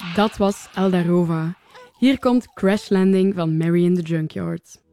Dat was Eldarova. Hier komt Crash Landing van Mary in the Junkyard.